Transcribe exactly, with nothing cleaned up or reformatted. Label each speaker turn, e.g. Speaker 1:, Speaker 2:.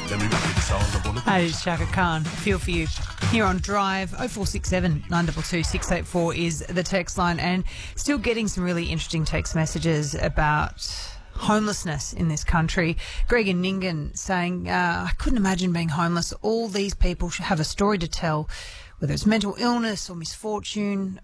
Speaker 1: Hey, it's Shaka Khan. Feel for you. Here on Drive, oh four six seven, nine two two, six eight four is the text line, and still getting some really interesting text messages about homelessness in this country. Greg and Ningen saying, uh, I couldn't imagine being homeless. All these people should have a story to tell, whether it's mental illness or misfortune.